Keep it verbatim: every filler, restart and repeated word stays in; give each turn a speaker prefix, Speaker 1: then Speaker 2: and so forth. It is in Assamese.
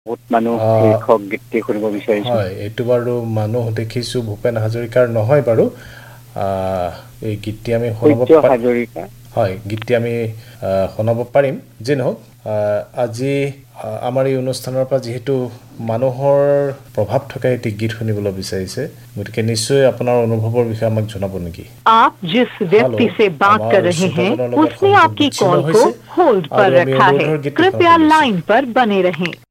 Speaker 1: বহুত মানুহ শীৰ্ষক গীতটি শুনিব বিচাৰিছো
Speaker 2: হয় এইটো বাৰু মানুহ দেখিছো ভূপেন হাজৰিকাৰ নহয় বাৰু এই গীতটি আমি শুনাব
Speaker 1: হাজৰিকা
Speaker 2: হয় গীতটি আমি শুনাব পাৰিম যে নহওক আজি আমাৰ এই অনুষ্ঠানৰ পৰা যেহেতু মানুহৰ প্ৰভাৱ থকা এটি গীত শুনিবলৈ বিচাৰিছে গতিকে নিশ্চয় আপোনাৰ অনুভৱৰ বিষয়ে আমাক জনাব নেকি
Speaker 3: आप जिस व्यक्ति से बात कर रहे हैं उसने आपकी कॉल को होल्ड पर रखा है कृपया लाइन पर बने रहें